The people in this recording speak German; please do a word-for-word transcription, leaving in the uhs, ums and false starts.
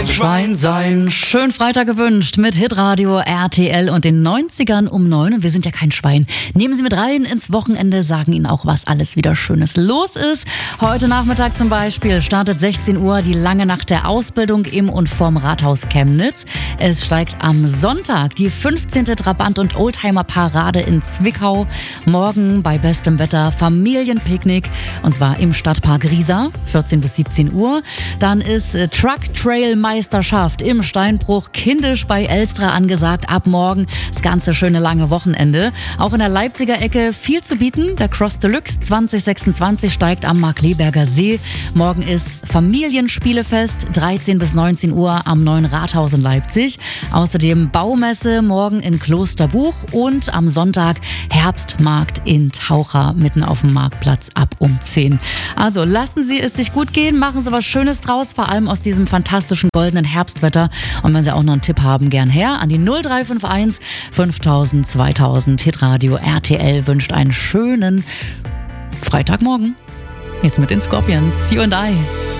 kein Schwein sein. Schön Freitag gewünscht mit Hitradio R T L und den neunzigern um neun. Und wir sind ja kein Schwein. Nehmen Sie mit rein ins Wochenende, sagen Ihnen auch, was alles wieder Schönes los ist. Heute Nachmittag zum Beispiel startet sechzehn Uhr die lange Nacht der Ausbildung im und vorm Rathaus Chemnitz. Es steigt am Sonntag die fünfzehnte Trabant- und Oldtimer-Parade in Zwickau. Morgen bei bestem Wetter Familienpicknick und zwar im Stadtpark Riesa, vierzehn bis siebzehn Uhr. Dann ist äh, Truck-Trail-Meisterschaft im Steinbruch Kindisch bei Elstra angesagt. Ab morgen das ganze schöne lange Wochenende. Auch in der Leipziger Ecke viel zu bieten. Der Cross Deluxe zwanzig sechsundzwanzig steigt am Markleberger See. Morgen ist Familienspielefest, dreizehn bis neunzehn Uhr am Neuen Rathaus in Leipzig. Außerdem Baumesse morgen in Klosterbuch und am Sonntag Herbstmarkt in Taucher mitten auf dem Marktplatz ab um zehn. Also lassen Sie es sich gut gehen, machen Sie was Schönes draus, vor allem aus diesem fantastischen goldenen Herbstwetter. Und wenn Sie auch noch einen Tipp haben, gern her an die null drei fünf eins fünftausend zweitausend. Hitradio R T L wünscht einen schönen Freitagmorgen. Jetzt mit den Scorpions, You and I.